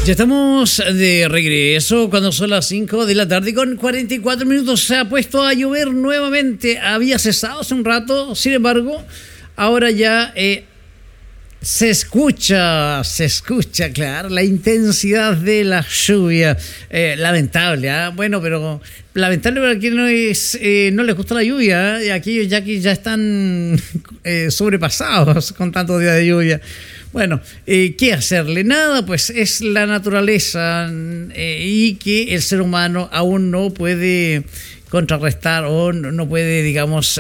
Ya estamos de regreso cuando son las 5 de la tarde con 44 minutos. Se ha puesto a llover nuevamente. Había cesado hace un rato, sin embargo, ahora ya se escucha, claro, la intensidad de la lluvia. Lamentable, ¿eh? Bueno, pero lamentable para quienes no les gusta la lluvia, y aquellos ya que ya están sobrepasados con tantos días de lluvia. Bueno, ¿qué hacerle? Nada, pues es la naturaleza y que el ser humano aún no puede contrarrestar o no puede, digamos,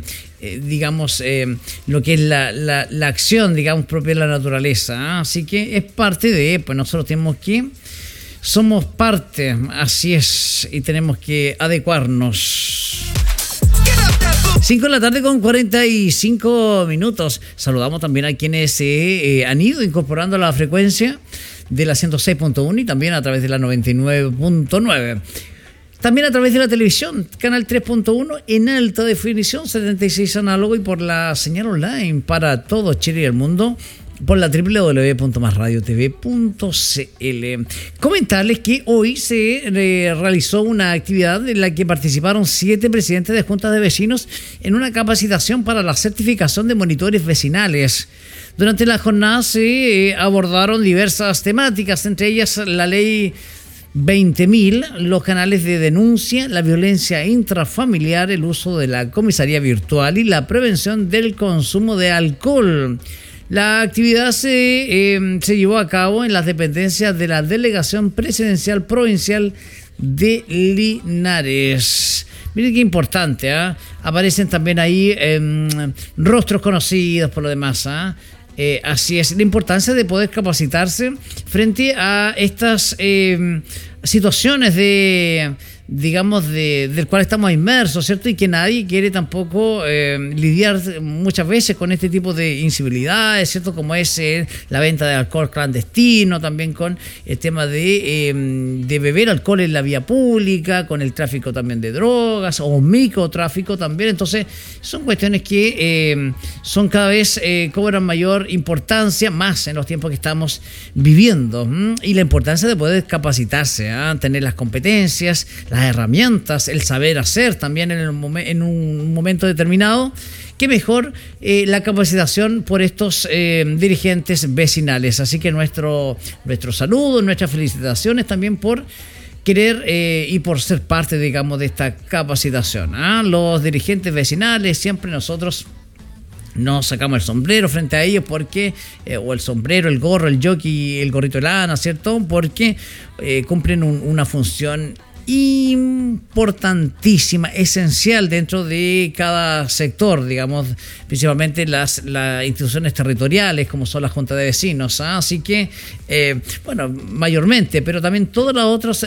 lo que es la acción, digamos, propia de la naturaleza, ¿eh? Así que es parte de, pues nosotros tenemos que, somos parte, así es, y tenemos que adecuarnos. 5 de la tarde con 45 minutos. Saludamos también a quienes se han ido incorporando a la frecuencia de la 106.1 y también a través de la 99.9. También a través de la televisión, canal 3.1 en alta definición, 76 análogo y por la señal online para todo Chile y el mundo, por la www.masradiotv.cl. Comentarles que hoy se realizó una actividad en la que participaron 7 presidentes de juntas de vecinos en una capacitación para la certificación de monitores vecinales. Durante la jornada se abordaron diversas temáticas, entre ellas la ley 20.000, los canales de denuncia, la violencia intrafamiliar, el uso de la comisaría virtual y la prevención del consumo de alcohol. La actividad se llevó a cabo en las dependencias de la Delegación Presidencial Provincial de Linares. Miren qué importante, ¿eh? Aparecen también ahí rostros conocidos por lo demás, así es, la importancia de poder capacitarse frente a estas situaciones del cual estamos inmersos, ¿cierto? Y que nadie quiere tampoco lidiar muchas veces con este tipo de incivilidades, ¿cierto? Como es la venta de alcohol clandestino, también con el tema de beber alcohol en la vía pública, con el tráfico también de drogas o microtráfico también. Entonces, son cuestiones que son cada vez cobran mayor importancia, más en los tiempos que estamos viviendo. Y la importancia de poder capacitarse, tener las competencias, las herramientas, el saber hacer también en un momento determinado. Qué mejor la capacitación por estos dirigentes vecinales. Así que nuestro saludo, nuestras felicitaciones también por querer y por ser parte, digamos, de esta capacitación. Los dirigentes vecinales, siempre nosotros nos sacamos el sombrero frente a ellos porque, o el sombrero, el gorro, el jockey, el gorrito de lana, ¿cierto? Porque cumplen una función importantísima, esencial dentro de cada sector, digamos, principalmente las instituciones territoriales como son las juntas de vecinos, así que, mayormente, pero también todos los otros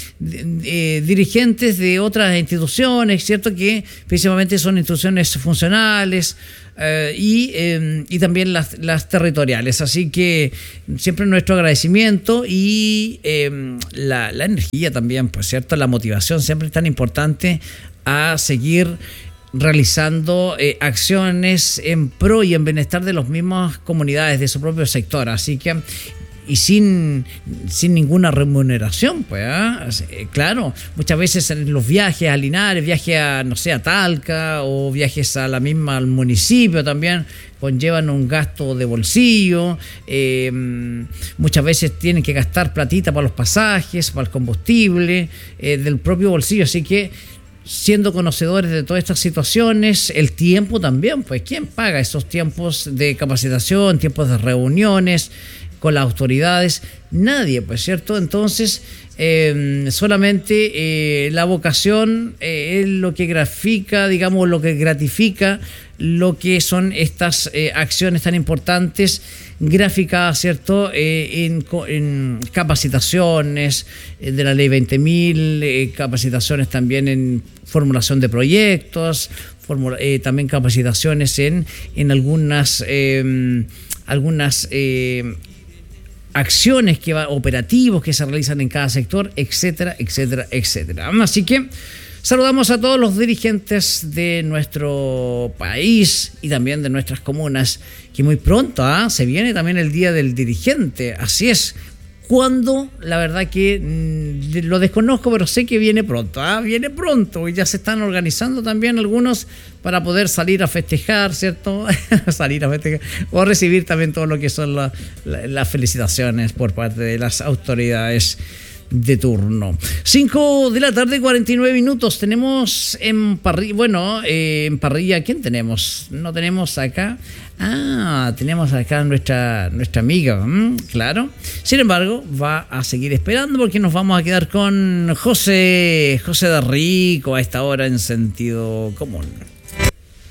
dirigentes de otras instituciones, ¿cierto? Que principalmente son instituciones funcionales, y también las territoriales, así que siempre nuestro agradecimiento y la energía también, pues cierto, la motivación siempre es tan importante a seguir realizando acciones en pro y en bienestar de las mismas comunidades de su propio sector, así que y sin ninguna remuneración, pues, claro, muchas veces en los viajes a Linares, viajes a, no sé, a Talca o viajes a la misma al municipio también conllevan un gasto de bolsillo, muchas veces tienen que gastar platita para los pasajes, para el combustible, del propio bolsillo, así que siendo conocedores de todas estas situaciones, el tiempo también, pues, ¿quién paga esos tiempos de capacitación, tiempos de reuniones con las autoridades? Nadie, pues, ¿cierto? Entonces, solamente la vocación es lo que grafica, digamos, lo que gratifica lo que son estas acciones tan importantes graficadas, ¿cierto? En capacitaciones de la ley 20.000, capacitaciones también en formulación de proyectos, también capacitaciones en algunas acciones operativos que se realizan en cada sector, etcétera, etcétera, etcétera. Así que saludamos a todos los dirigentes de nuestro país y también de nuestras comunas, que muy pronto se viene también el Día del Dirigente. Así es, ¿Cuándo? La verdad que lo desconozco, pero sé que viene pronto. Viene pronto y ya se están organizando también algunos para poder salir a festejar, ¿cierto? Salir a festejar o recibir también todo lo que son las felicitaciones por parte de las autoridades de turno. 5 de la tarde, 49 minutos. Tenemos en parrilla, en parrilla, ¿quién tenemos? No tenemos acá. Tenemos acá nuestra amiga, claro. Sin embargo, va a seguir esperando porque nos vamos a quedar con José de Rico a esta hora en Sentido Común.